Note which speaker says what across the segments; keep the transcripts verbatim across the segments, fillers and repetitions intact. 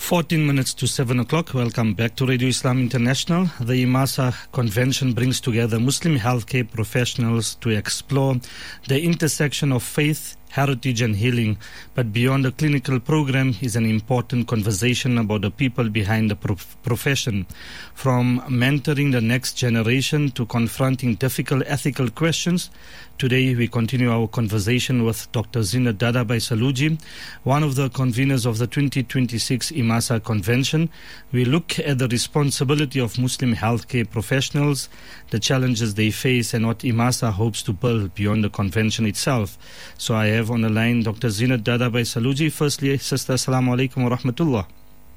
Speaker 1: fourteen minutes to seven o'clock. Welcome back to Radio Islam International. The IMASA convention brings together Muslim healthcare professionals to explore the intersection of faith, heritage and healing, but beyond the clinical program is an important conversation about the people behind the prof- profession. From mentoring the next generation to confronting difficult ethical questions, today we continue our conversation with Doctor Zinat Dadabai Saluji, one of the conveners of the twenty twenty-six IMASA convention. We look at the responsibility of Muslim healthcare professionals, the challenges they face and what IMASA hopes to build beyond the convention itself. So I have on the line Doctor Zinat Dadabai Saluji. Firstly, Sister, Assalamu alaikum wa rahmatullah.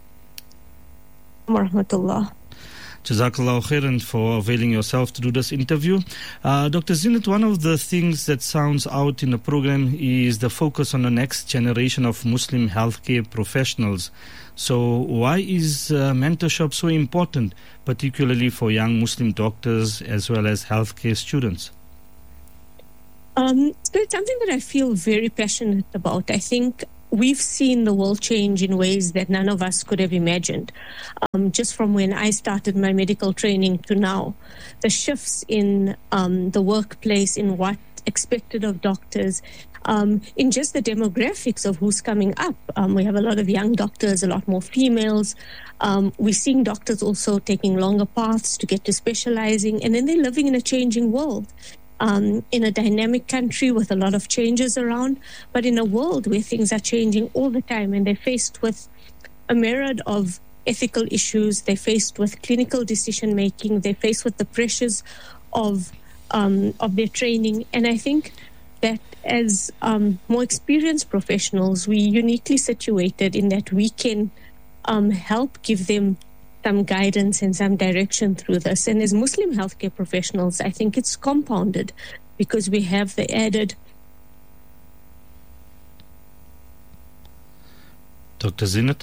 Speaker 2: Wa rahmatullah.
Speaker 1: Jazakallahu khairan for availing yourself to do this interview. Uh, Doctor Zinat, one of the things that sounds out in the program is the focus on the next generation of Muslim healthcare professionals. So why is uh, mentorship so important, particularly for young Muslim doctors as well as healthcare students?
Speaker 2: Um, so it's something that I feel very passionate about. I think we've seen the world change in ways that none of us could have imagined. Um, just from when I started my medical training to now, the shifts in um, the workplace, in what expected of doctors, um, in just the demographics of who's coming up. Um, we have a lot of young doctors, a lot more females. Um, we're seeing doctors also taking longer paths to get to specializing, and then they're living in a changing world. Um, in a dynamic country with a lot of changes around, but in a world where things are changing all the time, and they're faced with a myriad of ethical issues, they're faced with clinical decision making, they're faced with the pressures of um, of their training. And I think that as um, more experienced professionals, we're uniquely situated in that we can um, help give them some guidance and some direction through this. And as Muslim healthcare professionals, I think it's compounded because we have the added...
Speaker 1: Doctor Zinat?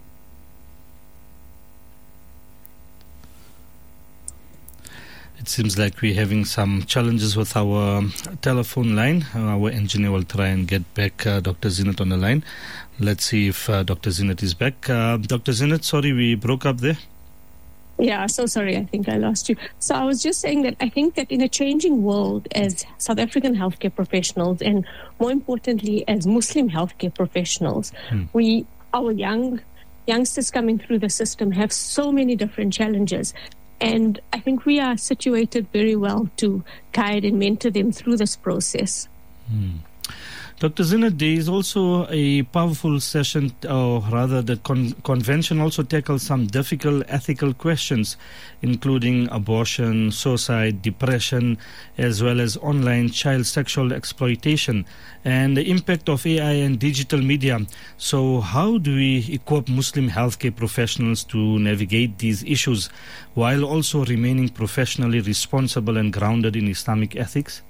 Speaker 1: It seems like we're having some challenges with our telephone line. Our engineer will try and get back uh, Doctor Zinat on the line. Let's see if uh, Doctor Zinat is back. Uh, Doctor Zinat, sorry, we broke up there.
Speaker 2: Yeah, so sorry, I think I lost you. So I was just saying that I think that in a changing world as South African healthcare professionals, and more importantly as Muslim healthcare professionals, hmm. we, our young youngsters coming through the system have so many different challenges. And I think we are situated very well to guide and mentor them through this process.
Speaker 1: Hmm. Doctor Zinat, there is also a powerful session, or rather the con- convention also tackles some difficult ethical questions, including abortion, suicide, depression, as well as online child sexual exploitation, and the impact of A I and digital media. So how do we equip Muslim healthcare professionals to navigate these issues while also remaining professionally responsible and grounded in Islamic ethics?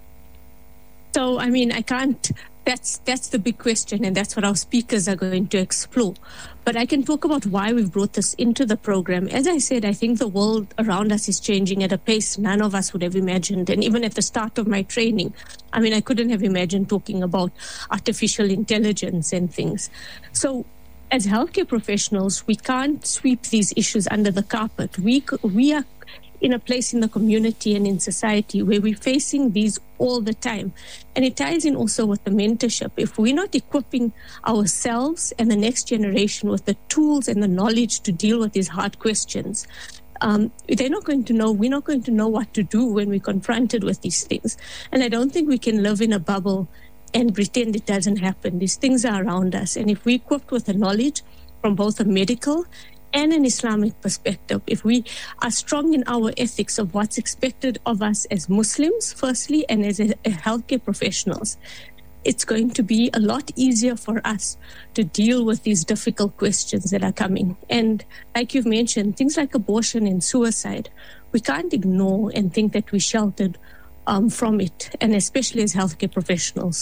Speaker 2: So, I mean, I can't, that's that's the big question, and that's what our speakers are going to explore. But I can talk about why we've brought this into the program. As I said, I think the world around us is changing at a pace none of us would have imagined. And even at the start of my training, I mean, I couldn't have imagined talking about artificial intelligence and things. So, as healthcare professionals, we can't sweep these issues under the carpet. We we are in a place in the community and in society where we're facing these all the time. And it ties in also with the mentorship. If we're not equipping ourselves and the next generation with the tools and the knowledge to deal with these hard questions, um, they're not going to know, we're not going to know what to do when we're confronted with these things. And I don't think we can live in a bubble and pretend it doesn't happen. These things are around us. And if we're equipped with the knowledge from both a medical and an Islamic perspective, if we are strong in our ethics of what's expected of us as Muslims, firstly, and as a, a healthcare professionals, it's going to be a lot easier for us to deal with these difficult questions that are coming. And like you've mentioned, things like abortion and suicide, we can't ignore and think that we're sheltered um, from it, and especially as healthcare professionals.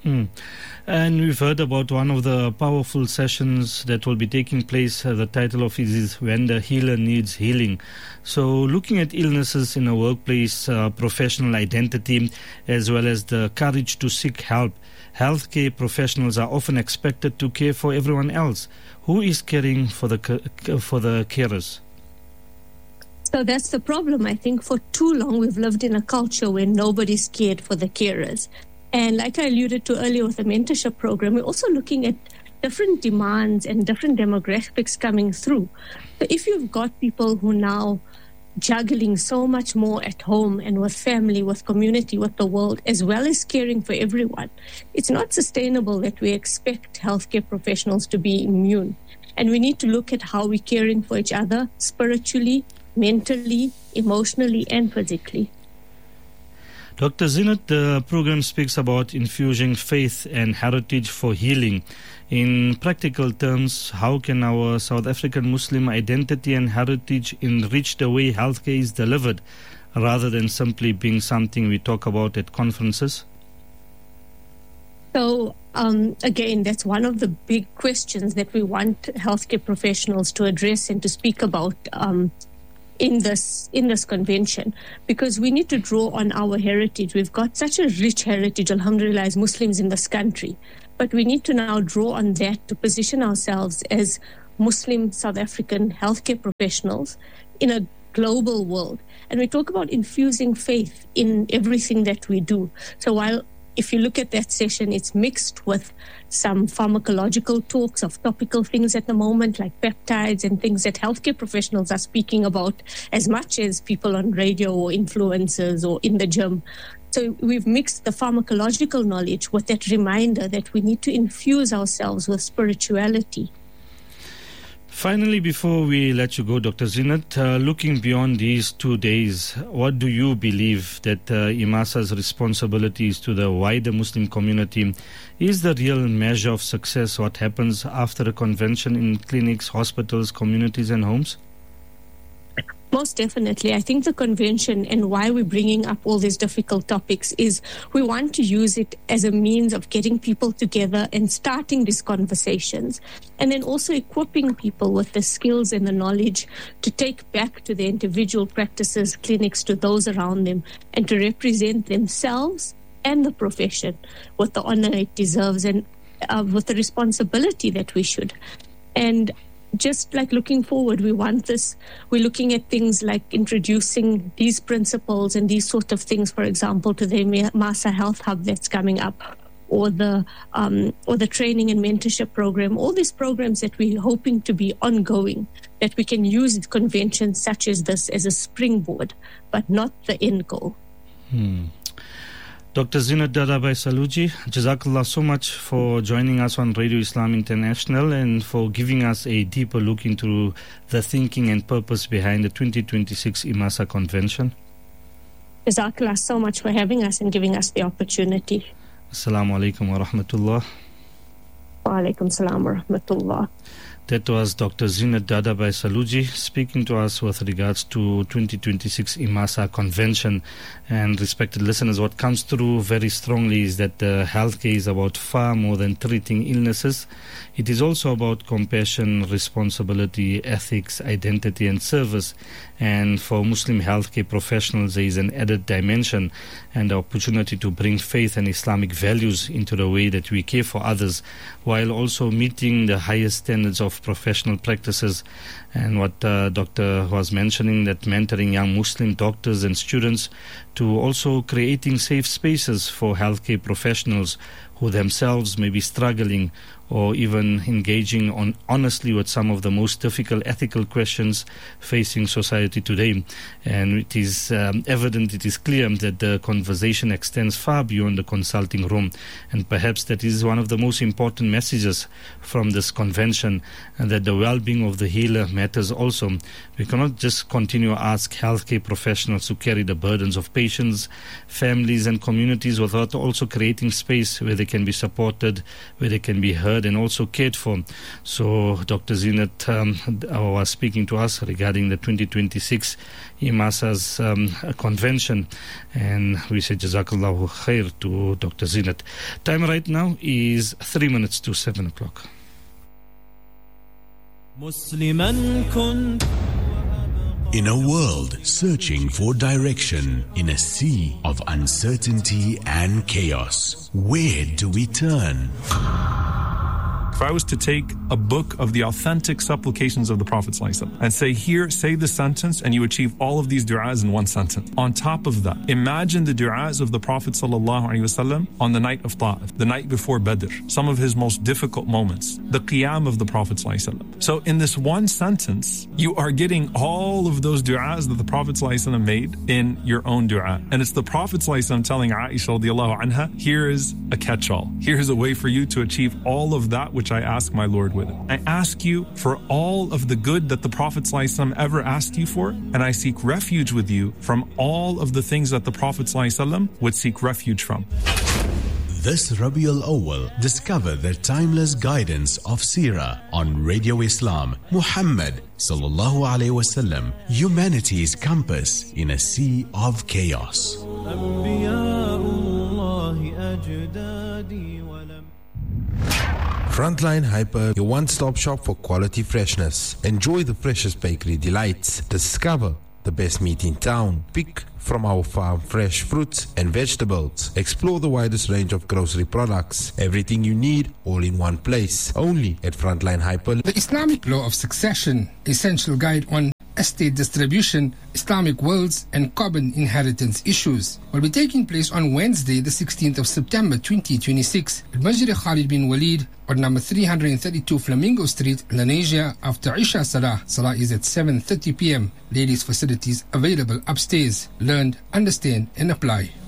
Speaker 1: Mm. And we've heard about one of the powerful sessions that will be taking place. Uh, the title of it is When the Healer Needs Healing. So looking at illnesses in a workplace, uh, professional identity, as well as the courage to seek help. Healthcare professionals are often expected to care for everyone else. Who is caring for the for the carers?
Speaker 2: So that's the problem. I think for too long we've lived in a culture where nobody's cared for the carers. And like I alluded to earlier with the mentorship program, we're also looking at different demands and different demographics coming through. So if you've got people who now juggling so much more at home and with family, with community, with the world, as well as caring for everyone, it's not sustainable that we expect healthcare professionals to be immune. And we need to look at how we're caring for each other spiritually, mentally, emotionally, and physically.
Speaker 1: Doctor Zeenat, the program speaks about infusing faith and heritage for healing. In practical terms, how can our South African Muslim identity and heritage enrich the way healthcare is delivered, rather than simply being something we talk about at conferences?
Speaker 2: So, um, again, that's one of the big questions that we want healthcare professionals to address and to speak about um, in this in this convention, because we need to draw on our heritage. We've got such a rich heritage, alhamdulillah, as Muslims in this country. But we need to now draw on that to position ourselves as Muslim South African healthcare professionals in a global world. And we talk about infusing faith in everything that we do. So while if you look at that session, it's mixed with some pharmacological talks of topical things at the moment, like peptides and things that healthcare professionals are speaking about as much as people on radio or influencers or in the gym. So we've mixed the pharmacological knowledge with that reminder that we need to infuse ourselves with spirituality.
Speaker 1: Finally, before we let you go, Doctor Zeenat, uh, looking beyond these two days, what do you believe that uh, IMASA's responsibilities to the wider Muslim community is the real measure of success? What happens after a convention in clinics, hospitals, communities and homes?
Speaker 2: Most definitely. I think the convention and why we're bringing up all these difficult topics is we want to use it as a means of getting people together and starting these conversations, and then also equipping people with the skills and the knowledge to take back to their individual practices, clinics, to those around them, and to represent themselves and the profession with the honor it deserves and uh, with the responsibility that we should. And just like looking forward, we want this, we're looking at things like introducing these principles and these sort of things, for example, to the IMASA Health Hub that's coming up, or the um, or the training and mentorship program, all these programs that we're hoping to be ongoing, that we can use conventions such as this as a springboard, but not the end goal.
Speaker 1: Hmm. Doctor Zeenat Dadabai Saluji, Jazakallah so much for joining us on Radio Islam International and for giving us a deeper look into the thinking and purpose behind the twenty twenty-six IMASA convention.
Speaker 2: Jazakallah so much for having us and giving us the opportunity.
Speaker 1: Assalamu alaikum wa rahmatullah.
Speaker 2: Wa alaikum salam wa rahmatullah.
Speaker 1: That was Doctor Zeenat Dadabai Saluji speaking to us with regards to twenty twenty-six IMASA convention. And respected listeners, what comes through very strongly is that uh, healthcare is about far more than treating illnesses. It is also about compassion, responsibility, ethics, identity and service. And for Muslim healthcare professionals, there is an added dimension and the opportunity to bring faith and Islamic values into the way that we care for others, while also meeting the highest standards of professional practices. And what uh, Doctor was mentioning, that mentoring young Muslim doctors and students, to also creating safe spaces for healthcare professionals who themselves may be struggling or even engaging on honestly with some of the most difficult ethical questions facing society today. And it is um, evident, it is clear that the conversation extends far beyond the consulting room. And perhaps that is one of the most important messages from this convention, and that the well-being of the healer matters also. We cannot just continue to ask healthcare professionals to carry the burdens of patients, families and communities without also creating space where they they can be supported, where they can be heard and also cared for. So Doctor Zeenat um, was speaking to us regarding the twenty twenty-six IMASA's um, convention, and we say Jazakallahu khair to Doctor Zeenat. Time right now is three minutes to seven o'clock.
Speaker 3: In a world searching for direction, in a sea of uncertainty and chaos, where do we turn?
Speaker 4: If I was to take a book of the authentic supplications of the Prophet ﷺ and say, here, say the sentence, and you achieve all of these du'as in one sentence. On top of that, imagine the du'as of the Prophet ﷺ on the night of Ta'if, the night before Badr, some of his most difficult moments, the qiyam of the Prophet ﷺ. So in this one sentence, you are getting all of those du'as that the Prophet ﷺ made in your own du'a. And it's the Prophet ﷺ telling Aisha radiallahu anha, here is a catch-all. Here is a way for you to achieve all of that which I ask my Lord with it. I ask you for all of the good that the Prophet ﷺ ever asked you for, and I seek refuge with you from all of the things that the Prophet ﷺ would seek refuge from.
Speaker 3: This Rabiul Awwal, discover the timeless guidance of Seerah on Radio Islam. Muhammad sallallahu alaihi wasallam, humanity's compass in a sea of chaos.
Speaker 5: Frontline Hyper, your one-stop shop for quality freshness. Enjoy the freshest bakery delights. Discover the best meat in town. Pick from our farm fresh fruits and vegetables. Explore the widest range of grocery products. Everything you need, all in one place. Only at Frontline Hyper.
Speaker 6: The Islamic Law of Succession, essential guide on estate distribution, Islamic wills and carbon inheritance issues, will be taking place on Wednesday, the sixteenth of September twenty twenty-six at Masjid Khalid bin Walid on number three hundred thirty-two Flamingo Street, Lenasia, after Isha Salah. Salah is at seven thirty p.m. Ladies' facilities available upstairs. Learn, understand and apply.